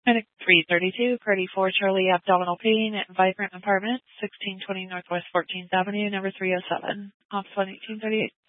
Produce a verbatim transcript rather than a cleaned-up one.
Medic three thirty-two, Purdy four Charlie, abdominal pain at Vibrant Apartment, sixteen twenty Northwest fourteenth Avenue, number three oh seven. Ops one eighteen thirty-eight.